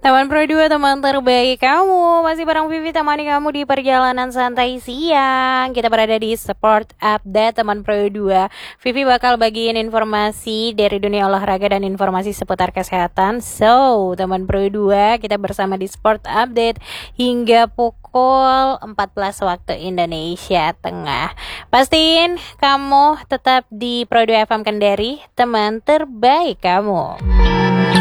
Teman Pro 2, teman terbaik kamu. Masih bareng Vivi temani kamu di perjalanan santai siang. Kita berada di Sport Update teman Pro 2. Vivi bakal bagiin informasi dari dunia olahraga dan informasi seputar kesehatan. So, teman Pro 2, kita bersama di Sport Update hingga pukul 14 waktu Indonesia Tengah. Pastiin kamu tetap di Pro 2 FM Kendari, teman terbaik kamu.